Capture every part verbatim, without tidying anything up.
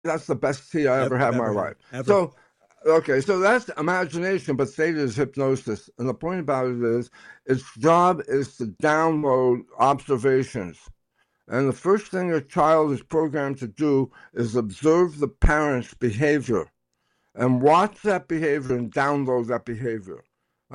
That's the best tea I ever, ever had in my life. Ever. So, okay, so that's imagination, but theta is hypnosis. And the point about it is, its job is to download observations. And the first thing a child is programmed to do is observe the parent's behavior and watch that behavior and download that behavior.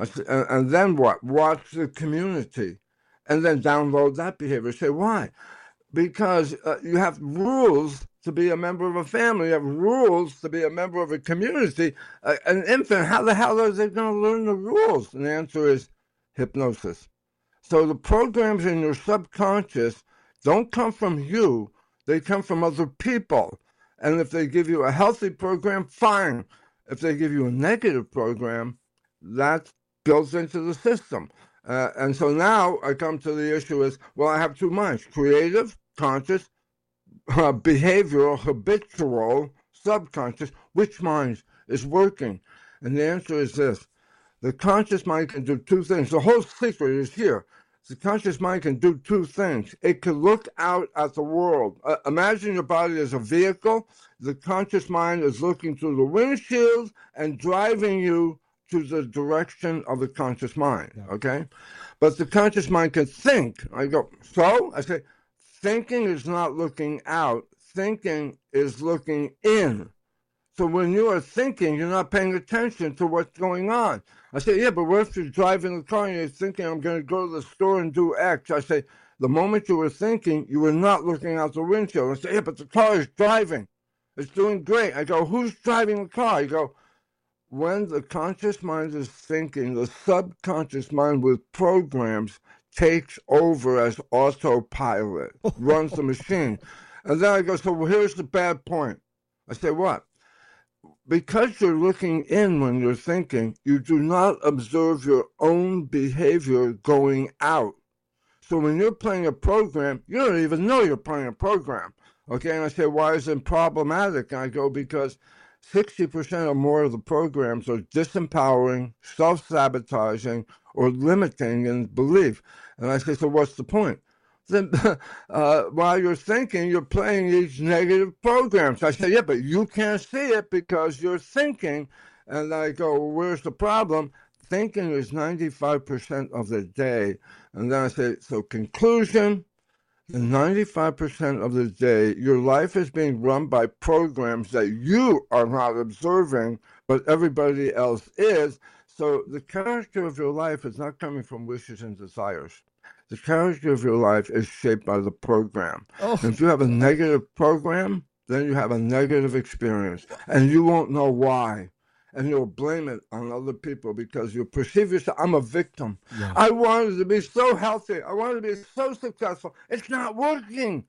And then what? Watch the community and then download that behavior. Say, why? Because uh, you have rules to be a member of a family. You have rules to be a member of a community. Uh, an infant, how the hell are they going to learn the rules? And the answer is hypnosis. So the programs in your subconscious don't come from you. They come from other people. And if they give you a healthy program, fine. If they give you a negative program, that's built into the system. Uh, and so now I come to the issue is, well, I have two minds, creative, conscious, uh, behavioral, habitual, subconscious. Which mind is working? And the answer is this. The conscious mind can do two things. The whole secret is here. The conscious mind can do two things. It can look out at the world. Uh, imagine your body as a vehicle. The conscious mind is looking through the windshield and driving you to the direction of the conscious mind, okay? But the conscious mind can think. I go, so? I say, thinking is not looking out. Thinking is looking in. So when you are thinking, you're not paying attention to what's going on. I say, yeah, but what if you're driving the car and you're thinking, I'm going to go to the store and do X? I say, the moment you were thinking, you were not looking out the windshield. I say, yeah, but the car is driving. It's doing great. I go, who's driving the car? I go, when the conscious mind is thinking, the subconscious mind with programs takes over as autopilot, runs the machine. And then I go, so well, here's the bad point. I say, what? Because you're looking in when you're thinking, you do not observe your own behavior going out. So when you're playing a program, you don't even know you're playing a program. Okay, and I say, why is it problematic? And I go, because sixty percent or more of the programs are disempowering, self-sabotaging, or limiting in belief. And I say, so what's the point? Then uh, while you're thinking, you're playing these negative programs. I say, yeah, but you can't see it because you're thinking. And I go, well, where's the problem? Thinking is ninety-five percent of the day. And then I say, so conclusion, ninety-five percent of the day, your life is being run by programs that you are not observing, but everybody else is. So the character of your life is not coming from wishes and desires. The character of your life is shaped by the program. Oh. If you have a negative program, then you have a negative experience, and you won't know why. And you'll blame it on other people because you perceive yourself, I'm a victim. Yeah. I wanted to be so healthy. I wanted to be so successful. It's not working.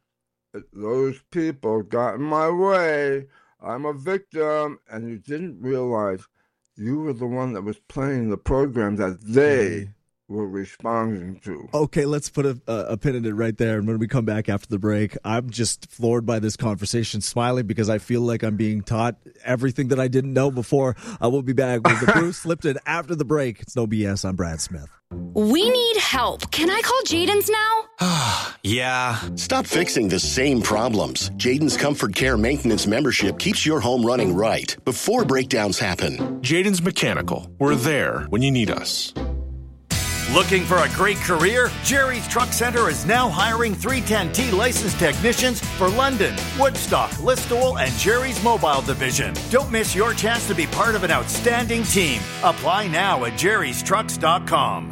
Those people got in my way. I'm a victim. And you didn't realize you were the one that was playing the program that they were responding to. Okay, let's put a, a pin in it right there. And when we come back after the break, I'm just floored by this conversation, smiling because I feel like I'm being taught everything that I didn't know before. I will be back with the Bruce Lipton after the break. It's No B S. I'm Brad Smith. We need help. Can I call Jaden's now? Yeah. Stop fixing the same problems. Jaden's Comfort Care Maintenance membership keeps your home running right before breakdowns happen. Jaden's Mechanical. We're there when you need us. Looking for a great career? Jerry's Truck Center is now hiring three ten T licensed technicians for London, Woodstock, Listowel, and Jerry's Mobile Division. Don't miss your chance to be part of an outstanding team. Apply now at jerrys trucks dot com.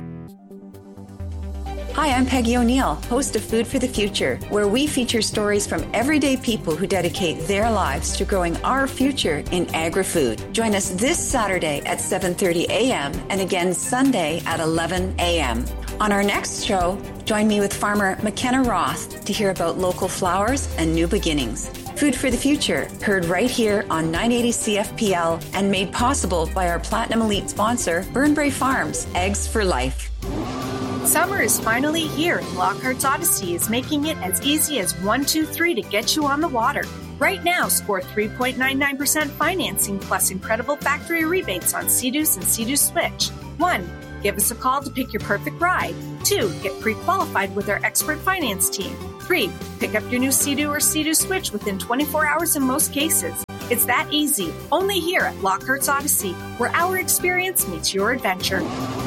Hi, I'm Peggy O'Neill, host of Food for the Future, where we feature stories from everyday people who dedicate their lives to growing our future in agri-food. Join us this Saturday at seven thirty a.m. and again Sunday at eleven a.m. On our next show, join me with farmer McKenna Roth to hear about local flowers and new beginnings. Food for the Future, heard right here on nine eighty C F P L and made possible by our Platinum Elite sponsor, Burnbrae Farms, Eggs for Life. Summer is finally here, and Lockhart's Odyssey is making it as easy as one two three to get you on the water. Right now, score three point nine nine percent financing plus incredible factory rebates on Sea-Doos and Sea-Doo Switch. One, give us a call to pick your perfect ride. Two, get pre-qualified with our expert finance team. Three, pick up your new Sea-Doo or Sea-Doo Switch within twenty-four hours in most cases. It's that easy, only here at Lockhart's Odyssey, where our experience meets your adventure.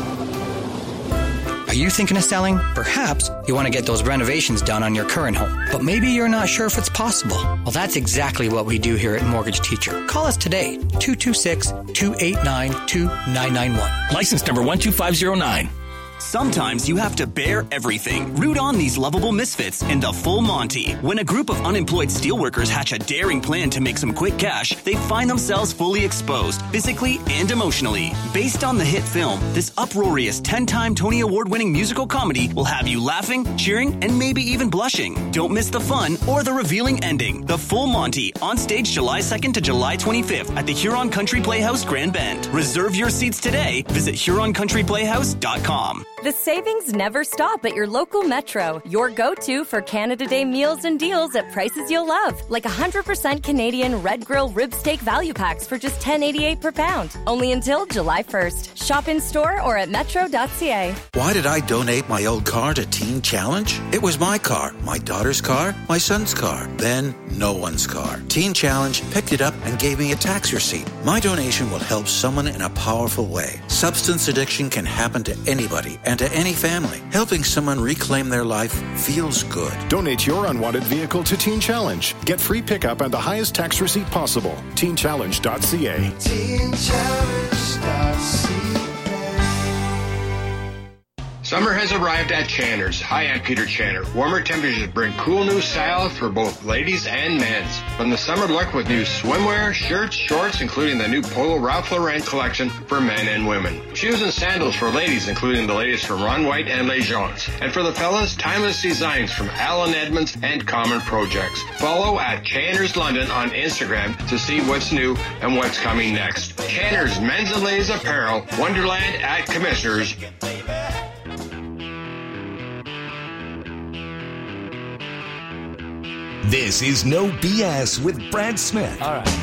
Are you thinking of selling? Perhaps you want to get those renovations done on your current home, but maybe you're not sure if it's possible. Well, that's exactly what we do here at Mortgage Teacher. Call us today, two two six, two eight nine, two nine nine one. License number one two five zero nine. Sometimes you have to bear everything. Root on these lovable misfits in the Full Monty. When a group of unemployed steelworkers hatch a daring plan to make some quick cash, they find themselves fully exposed, physically and emotionally. Based on the hit film, this uproarious ten-time Tony Award-winning musical comedy will have you laughing, cheering, and maybe even blushing. Don't miss the fun or the revealing ending. The Full Monty, on stage July second to July twenty-fifth at the Huron Country Playhouse, Grand Bend. Reserve your seats today. Visit Huron Country Playhouse dot com. The savings never stop at your local Metro, your go-to for Canada Day meals and deals at prices you'll love, like one hundred percent Canadian Red Grill rib steak value packs for just ten eighty-eight per pound, only until July first. Shop in store or at metro dot c a. Why did I donate my old car to Teen Challenge? It was my car, my daughter's car, my son's car, then no one's car. Teen Challenge picked it up and gave me a tax receipt. My donation will help someone in a powerful way. Substance addiction can happen to anybody and to any family. Helping someone reclaim their life feels good. Donate your unwanted vehicle to Teen Challenge. Get free pickup and the highest tax receipt possible. teen challenge dot c a. teen challenge dot c a. Summer has arrived at Channer's. Hi, I'm Peter Channer. Warmer temperatures bring cool new styles for both ladies and men's. From the summer look with new swimwear, shirts, shorts, including the new Polo Ralph Lauren collection for men and women. Shoes and sandals for ladies, including the latest from Ron White and Les Gens. And for the fellas, timeless designs from Alan Edmonds and Common Projects. Follow at Channer's London on Instagram to see what's new and what's coming next. Channer's Men's and Ladies Apparel, Wonderland at Commissioners. This is No B S with Brad Smith. All right.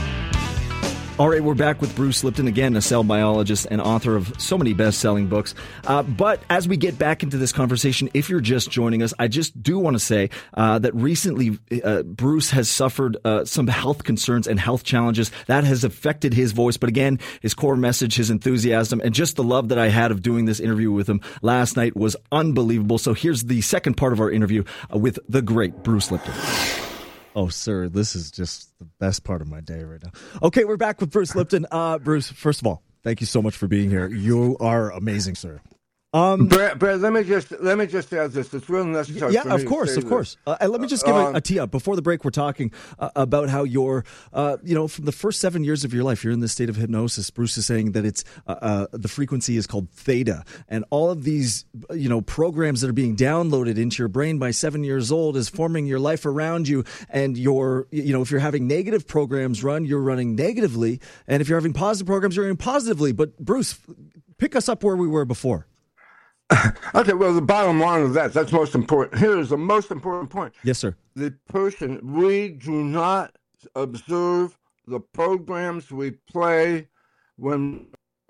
All right, we're back with Bruce Lipton, again, a cell biologist and author of so many best-selling books. Uh, but as we get back into this conversation, if you're just joining us, I just do want to say uh, that recently uh, Bruce has suffered uh, some health concerns and health challenges. That has affected his voice. But again, his core message, his enthusiasm, and just the love that I had of doing this interview with him last night was unbelievable. So here's the second part of our interview uh, with the great Bruce Lipton. Oh, sir, this is just the best part of my day right now. Okay, we're back with Bruce Lipton. Uh, Bruce, first of all, thank you so much for being here. You are amazing, sir. Um, Brad, Brad, let me just let me just add this. It's real necessary. Yeah, for me of course, to of say course. Uh, and let me just give um, a, a tee up before the break. We're talking uh, about how you're, uh, you know, from the first seven years of your life, you're in this state of hypnosis. Bruce is saying that it's uh, uh, the frequency is called theta, and all of these, you know, programs that are being downloaded into your brain by seven years old is forming your life around you. And you're, you know, if you're having negative programs run, you're running negatively, and if you're having positive programs, you're running positively. But Bruce, pick us up where we were before. Okay, well, the bottom line of that, that's most important. Here is the most important point. Yes, sir. The person, we do not observe the programs we play when,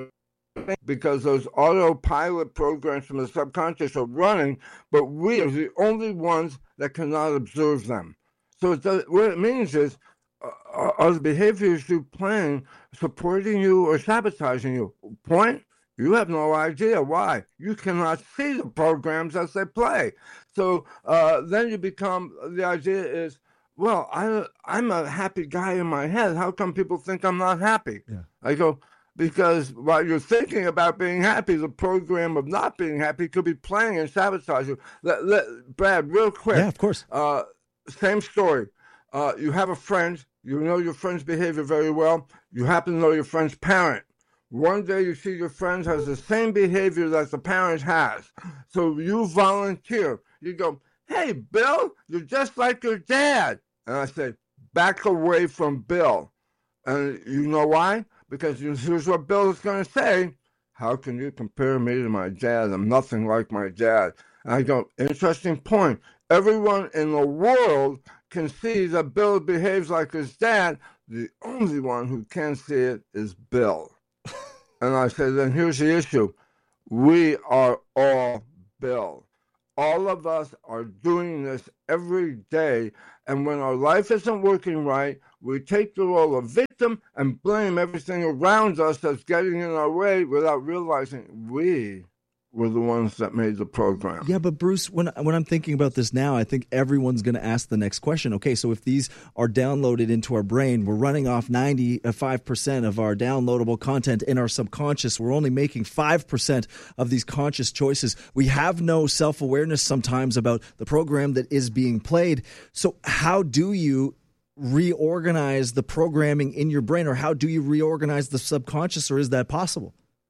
because those autopilot programs from the subconscious are running, but we are the only ones that cannot observe them. So it does, what it means is, uh, are the behaviors you're playing supporting you or sabotaging you? Point? You have no idea why. You cannot see the programs as they play. So uh, then you become, the idea is, well, I, I'm a happy guy in my head. How come people think I'm not happy? Yeah. I go, because while you're thinking about being happy, the program of not being happy could be playing and sabotage you. Let, let, Brad, real quick. Yeah, of course. Uh, same story. Uh, you have a friend. You know your friend's behavior very well. You happen to know your friend's parent. One day you see your friend has the same behavior that the parent has. So you volunteer. You go, hey, Bill, you're just like your dad. And I say, back away from Bill. And you know why? Because here's what Bill is going to say. How can you compare me to my dad? I'm nothing like my dad. And I go, interesting point. Everyone in the world can see that Bill behaves like his dad. The only one who can see it is Bill. And I said, then here's the issue. We are all Bill. All of us are doing this every day. And when our life isn't working right, we take the role of victim and blame everything around us that's getting in our way without realizing we were the ones that made the program. Yeah, but Bruce, when when I'm thinking about this now, I think everyone's going to ask the next question. Okay, so if these are downloaded into our brain, we're running off ninety-five percent of our downloadable content in our subconscious. We're only making five percent of these conscious choices. We have no self-awareness sometimes about the program that is being played. So how do you reorganize the programming in your brain, or how do you reorganize the subconscious, or is that possible?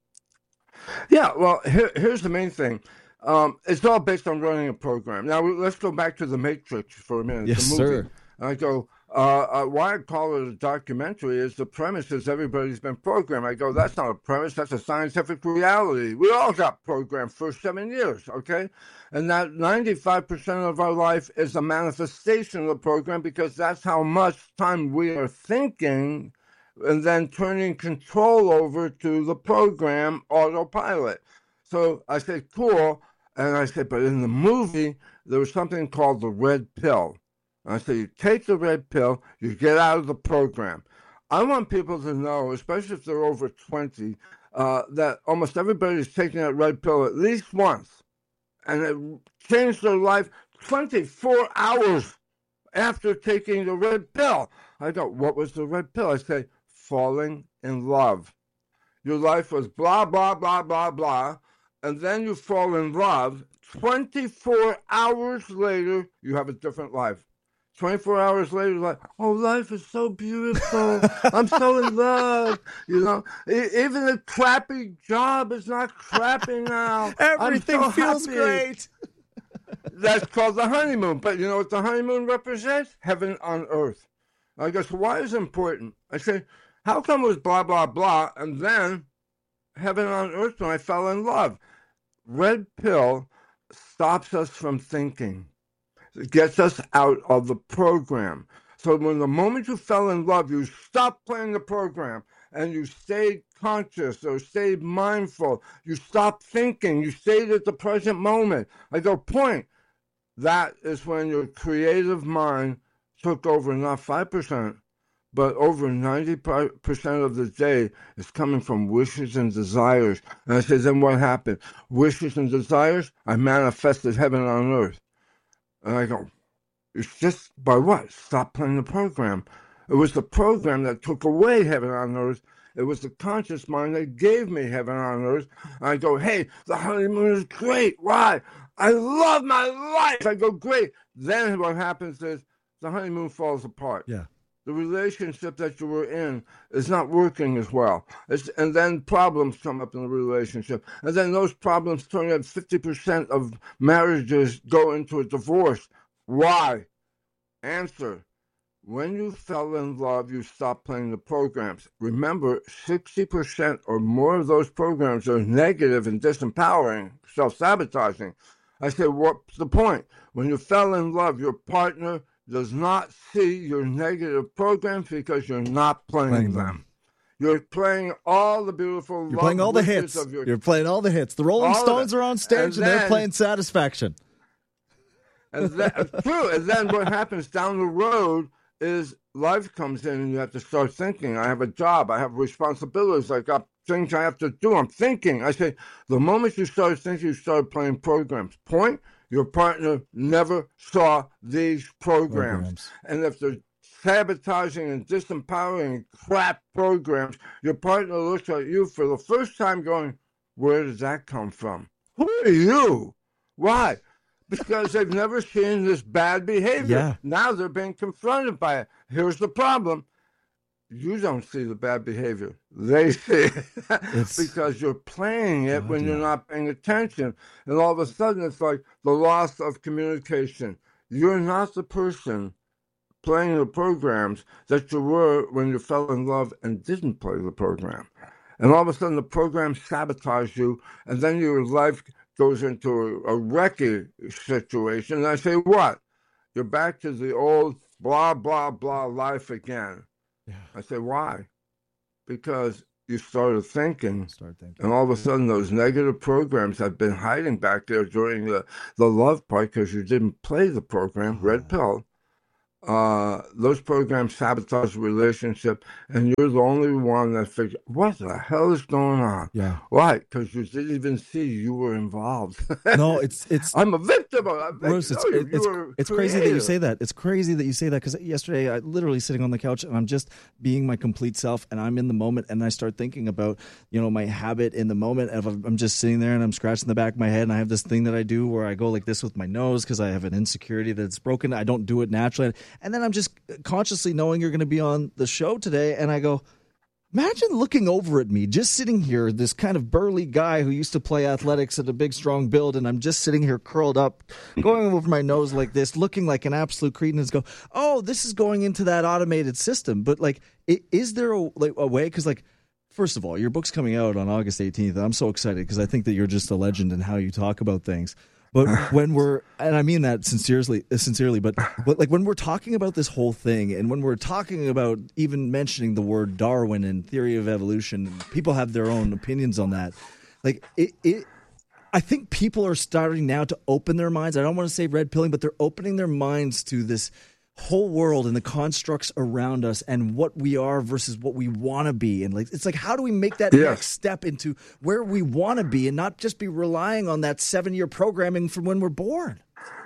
Yeah, well, here, here's the main thing. Um, it's all based on running a program. Now, let's go back to The Matrix for a minute. Yes, the movie. sir. I go, uh, uh, why I call it a documentary is the premise is everybody's been programmed. I go, that's not a premise. That's a scientific reality. We all got programmed for seven years, okay? And that ninety-five percent of our life is a manifestation of the program because that's how much time we are thinking and then turning control over to the program autopilot. So I say, cool. And I say, but in the movie, there was something called the red pill. And I say, you take the red pill, you get out of the program. I want people to know, especially if they're over twenty, uh, that almost everybody's taking that red pill at least once. And it changed their life twenty-four hours after taking the red pill. I go, what was the red pill? I say, falling in love. Your life was blah, blah, blah, blah, blah, and then you fall in love. twenty-four hours later, you have a different life. twenty-four hours later, you're like, oh, life is so beautiful. I'm so in love. You know, even a crappy job is not crappy now. Everything so feels happy. great. That's called the honeymoon. But you know what the honeymoon represents? Heaven on earth. I go, so why is it important? I say, how come it was blah, blah, blah, and then heaven on earth when I fell in love? Red pill stops us from thinking. It gets us out of the program. So when the moment you fell in love, you stopped playing the program and you stayed conscious or stayed mindful. You stopped thinking. You stayed at the present moment. I go, point. That is when your creative mind took over not five percent, but over ninety percent of the day is coming from wishes and desires. And I said, then what happened? Wishes and desires, I manifested heaven on earth. And I go, it's just by what? Stop playing the program. It was the program that took away heaven on earth. It was the conscious mind that gave me heaven on earth. And I go, hey, the honeymoon is great. Why? I love my life. I go, great. Then what happens is the honeymoon falls apart. Yeah. The relationship that you were in is not working as well. It's, and then problems come up in the relationship. And then those problems turn out fifty percent of marriages go into a divorce. Why? Answer. When you fell in love, you stopped playing the programs. Remember, sixty percent or more of those programs are negative and disempowering, self-sabotaging. I said, what's the point? When you fell in love, your partner does not see your negative programs because you're not playing, playing them. them. You're playing all the beautiful You're playing all the hits. Of your... You're playing all the hits. The Rolling Stones are on stage and, and then, they're playing Satisfaction. And then, true. And then what happens down the road is life comes in and you have to start thinking. I have a job. I have responsibilities. I got things I have to do. I'm thinking. I say, the moment you start thinking, you start playing programs. Point. Your partner never saw these programs. programs. And if they're sabotaging and disempowering crap programs, your partner looks at you for the first time going, where does that come from? Who are you? Why? Because they've never seen this bad behavior. Yeah. Now they're being confronted by it. Here's the problem. You don't see the bad behavior. They see it because you're playing it God, when yeah. you're not paying attention. And all of a sudden, it's like the loss of communication. You're not the person playing the programs that you were when you fell in love and didn't play the program. And all of a sudden, the program sabotaged you, and then your life goes into a, a wrecky situation. And I say, what? You're back to the old blah, blah, blah life again. Yeah. I say, why? Because you started thinking, Start thinking. and all of a sudden those negative programs have been hiding back there during the, the love part because you didn't play the program, Red Pill. Uh, those programs sabotage the relationship, and you're the only one that figures, what the hell is going on? Yeah. Why? Because you didn't even see you were involved. No, it's it's. I'm a victim. I'm a victim. Bruce, it's No, you- it- you it's, were it's crazy that you creative. say that. It's crazy that you say that because yesterday I literally sitting on the couch and I'm just being my complete self and I'm in the moment and I start thinking about, you know, my habit in the moment of I'm just sitting there and I'm scratching the back of my head and I have this thing that I do where I go like this with my nose because I have an insecurity that's broken. I don't do it naturally. And then I'm just consciously knowing you're going to be on the show today and I go, imagine looking over at me, just sitting here, this kind of burly guy who used to play athletics at a big, strong build, and I'm just sitting here curled up, going over my nose like this, looking like an absolute cretin, and go, oh, this is going into that automated system. But, like, i- is there a, like, a way? Because, like, first of all, your book's coming out on August eighteenth. I'm so excited because I think that you're just a legend in how you talk about things. But when we're, and I mean that sincerely, sincerely, but, but like when we're talking about this whole thing and when we're talking about even mentioning the word Darwin and theory of evolution, people have their own opinions on that. Like it, it, I think people are starting now to open their minds. I don't want to say red pilling, but they're opening their minds to this whole world and the constructs around us and what we are versus what we want to be. And like, it's like, how do we make that Yes. next step into where we want to be and not just be relying on that seven year programming from when we're born?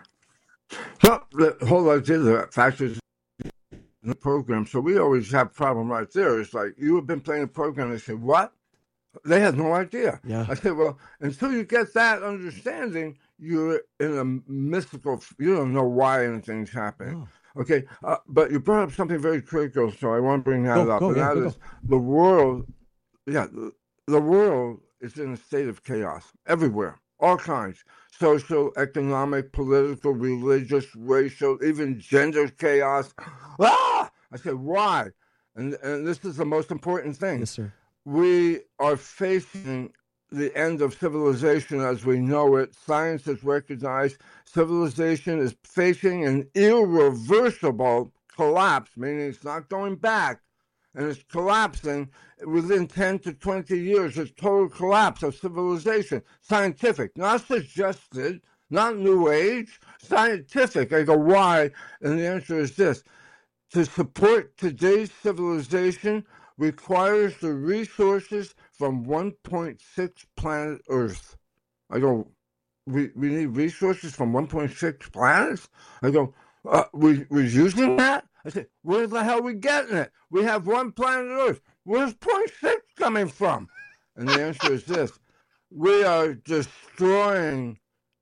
So the whole idea of the factors in the program. So we always have a problem right there. It's like you have been playing a program. They say, what? They had no idea. Yeah. I said, well, until you get that understanding, you're in a mystical, you don't know why anything's happening. Okay, uh, but you brought up something very critical, so I want to bring that Go, up. go, and yeah, that go, is go. the world, yeah, the, the world is in a state of chaos everywhere, all kinds. Social, economic, political, religious, racial, even gender chaos. Ah! I said, why? And, and this is the most important thing. Yes, sir. We are facing the end of civilization as we know it. Science has recognized civilization is facing an irreversible collapse, meaning it's not going back, and it's collapsing within ten to twenty years. It's total collapse of civilization. Scientific, not suggested, not New Age, scientific. I go, why? And the answer is this. To support today's civilization requires the resources from one point six planet Earth. I go, we, we need resources from one point six planets? I go, uh, we, we're using that? I said, where the hell are we getting it? We have one planet Earth. Where's point six coming from? And the answer is this. We are destroying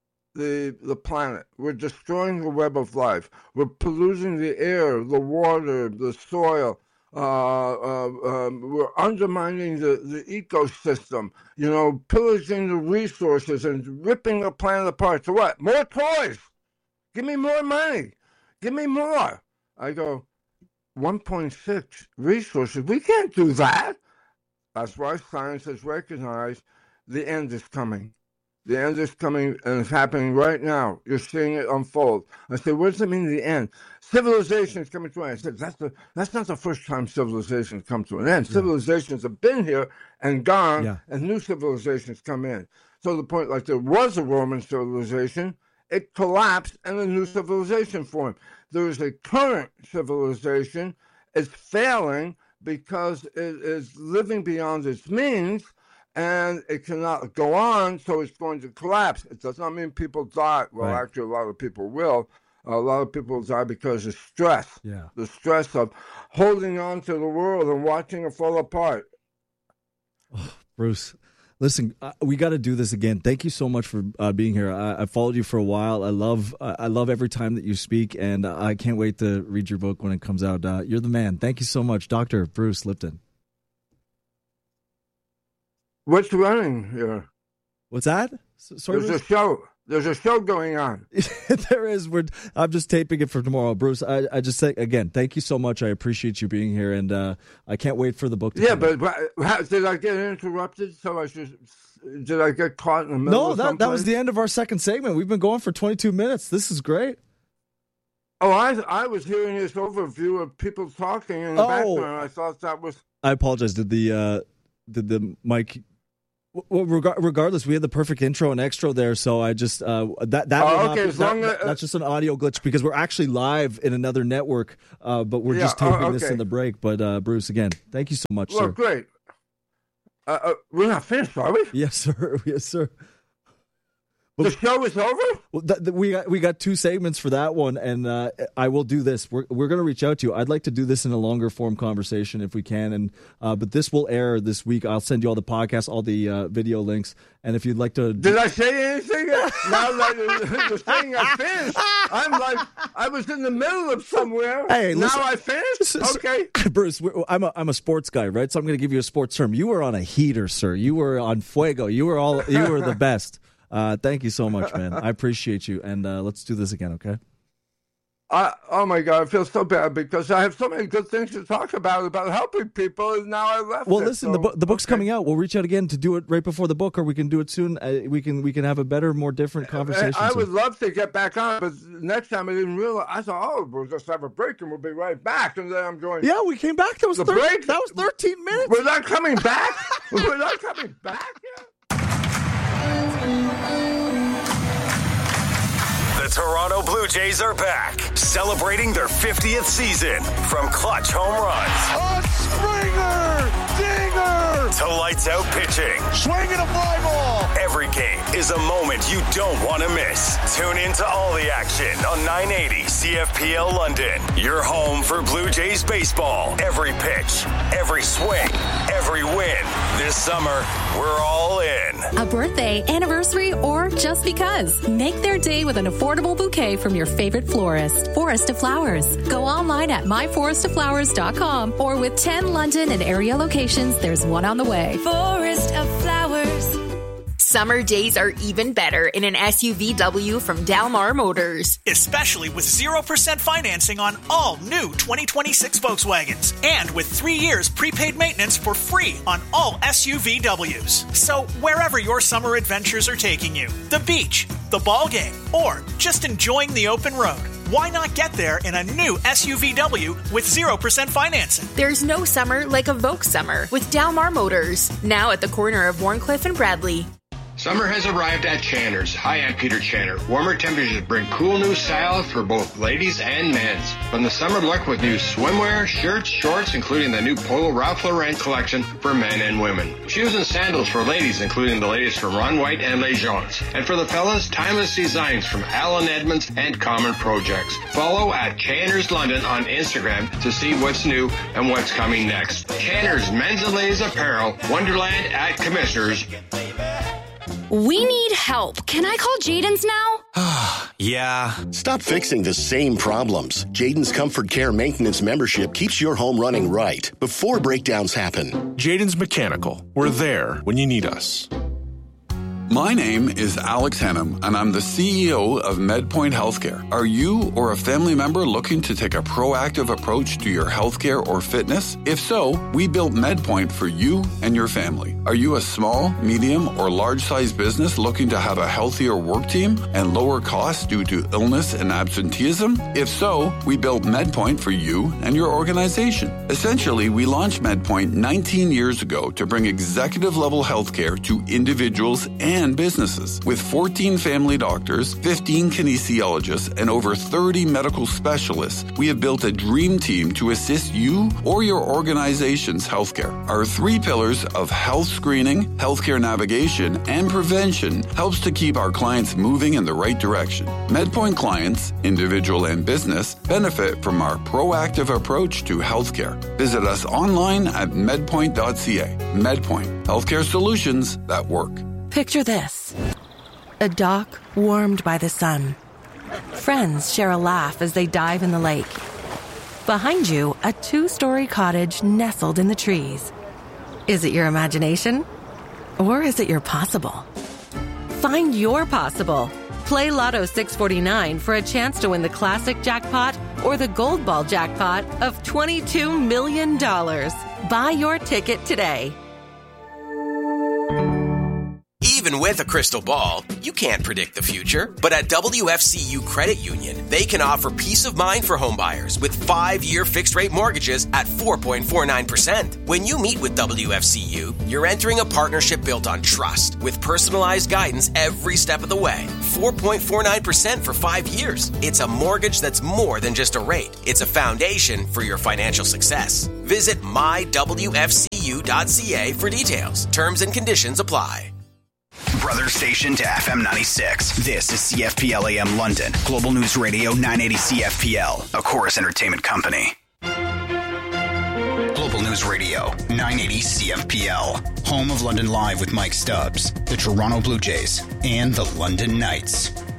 the the planet. We're destroying the web of life. We're polluting the air, the water, the soil. Uh, uh, um, we're undermining the, the ecosystem, you know, pillaging the resources and ripping the planet apart. So what? More toys. Give me more money. Give me more. I go, one point six resources. We can't do that. That's why science has recognized the end is coming. The end is coming, and it's happening right now. You're seeing it unfold. I said, what does it mean, the end? Civilization is coming to an end. I said, that's, the, that's not the first time civilizations come to an end. Yeah. Civilizations have been here and gone, yeah. and new civilizations come in. So the point, like there was a Roman civilization, it collapsed, and a new civilization formed. There is a current civilization. It's failing because it is living beyond its means, and it cannot go on, so it's going to collapse. It does not mean people die. Well, right. Actually, a lot of people will. A lot of people die because of stress. Yeah. The stress of holding on to the world and watching it fall apart. Oh, Bruce, listen, uh, we got to do this again. Thank you so much for uh, being here. I, I followed you for a while. I love uh, I love every time that you speak, and uh, I can't wait to read your book when it comes out. Uh, you're the man. Thank you so much, Doctor Bruce Lipton. What's running here? What's that? Sorry, There's Bruce? a show. There's a show going on. There is. We're, I'm just taping it for tomorrow. Bruce, I, I just say, again, thank you so much. I appreciate you being here, and uh, I can't wait for the book to yeah, come but, out. but how, did I get interrupted? So I should, did I get caught in the middle No, of that, that was the end of our second segment. We've been going for twenty-two minutes. This is great. Oh, I I was hearing this overview of people talking in the oh. background. I thought that was... I apologize. Did the... Uh, the, the mic. Well, regardless, we had the perfect intro and extra there, so I just uh, that that, oh, will okay, not, as that, long that as, that's just an audio glitch because we're actually live in another network, uh, but we're yeah, just taping oh, okay. this in the break. But uh, Bruce, again, thank you so much, well, sir. Great. Uh, uh, we're not finished, are we? Yes, sir. Yes, sir. The show is over? Well, th- th- we got we got two segments for that one, and uh, I will do this. We're we're going to reach out to you. I'd like to do this in a longer form conversation if we can, and uh, but this will air this week. I'll send you all the podcasts, all the uh, video links, and if you'd like to. Did I say anything? Now that you're saying I finished, I'm like I was in the middle of somewhere. Hey, now listen, I finished. Okay, Bruce, I'm a I'm a sports guy, right? So I'm going to give you a sports term. You were on a heater, sir. You were on fuego. You were all. You were the best. Uh, thank you so much, man. I appreciate you, and uh, let's do this again, okay? I, oh, my God, I feel so bad because I have so many good things to talk about, about helping people, and now I left Well, it, listen, so, the, bu- the book's okay. coming out. We'll reach out again to do it right before the book, or we can do it soon. Uh, we can we can have a better, more different conversation. I, I would soon. love to get back on, but next time I didn't realize. I thought, oh, we'll just have a break, and we'll be right back. And then I'm going, Yeah, we came back. That was the thir- break? That was thirteen minutes. We're not coming back? We're not coming back yet? The Toronto Blue Jays are back, celebrating their fiftieth season. From clutch home runs, a Springer, dinger, to lights out pitching, swinging a fly ball. Every game is a moment you don't want to miss. Tune in to all the action on nine eighty C F P L London. Your home for Blue Jays baseball. Every pitch, every swing, every win. This summer, we're all in. A birthday, anniversary, or just because. Make their day with an affordable bouquet from your favorite florist, Forest of Flowers. Go online at my forest of flowers dot com or with ten London and area locations, there's one on the way. Forest of Flowers. Summer days are even better in an S U V W from Dalmar Motors. Especially with zero percent financing on all new twenty twenty-six Volkswagens. And with three years prepaid maintenance for free on all S U V Ws. So wherever your summer adventures are taking you, the beach, the ball game, or just enjoying the open road, why not get there in a new S U V W with zero percent financing? There's no summer like a Volks summer with Dalmar Motors. Now at the corner of Warncliffe and Bradley. Summer has arrived at Channer's. Hi, I'm Peter Channer. Warmer temperatures bring cool new style for both ladies and men's. From the summer look with new swimwear, shirts, shorts, including the new Polo Ralph Lauren collection for men and women. Shoes and sandals for ladies, including the latest from Ron White and Les Jones. And for the fellas, timeless designs from Alan Edmonds and Common Projects. Follow at Channer's London on Instagram to see what's new and what's coming next. Channer's Men's and Ladies Apparel, Wonderland at Commissioners. We need help. Can I call Jaden's now? Yeah. Stop fixing the same problems. Jaden's Comfort Care Maintenance membership keeps your home running right before breakdowns happen. Jaden's Mechanical. We're there when you need us. My name is Alex Hennum, and I'm the C E O of MedPoint Healthcare. Are you or a family member looking to take a proactive approach to your healthcare or fitness? If so, we built MedPoint for you and your family. Are you a small, medium, or large-sized business looking to have a healthier work team and lower costs due to illness and absenteeism? If so, we built MedPoint for you and your organization. Essentially, we launched MedPoint nineteen years ago to bring executive-level healthcare to individuals and and businesses. With fourteen family doctors, fifteen kinesiologists, and over thirty medical specialists, we have built a dream team to assist you or your organization's healthcare. Our three pillars of health screening, healthcare navigation, and prevention helps to keep our clients moving in the right direction. MedPoint clients, individual and business, benefit from our proactive approach to healthcare. Visit us online at medpoint dot c a. MedPoint, healthcare solutions that work. Picture this. A dock warmed by the sun. Friends share a laugh as they dive in the lake. Behind you, a two-story cottage nestled in the trees. Is it your imagination? Or is it your possible? Find your possible. Play Lotto six forty-nine for a chance to win the classic jackpot or the gold ball jackpot of twenty-two million dollars. Buy your ticket today. Even with a crystal ball, you can't predict the future. But at W F C U Credit Union, they can offer peace of mind for homebuyers with five-year fixed-rate mortgages at four point four nine percent. When you meet with W F C U, you're entering a partnership built on trust with personalized guidance every step of the way. four point four nine percent for five years. It's a mortgage that's more than just a rate. It's a foundation for your financial success. Visit my w f c u dot c a for details. Terms and conditions apply. Brother station to F M ninety-six. This is C F P L A M London. Global News Radio nine eighty C F P L, a Chorus Entertainment company. Global News Radio nine eighty C F P L. Home of London Live with Mike Stubbs, the Toronto Blue Jays, and the London Knights.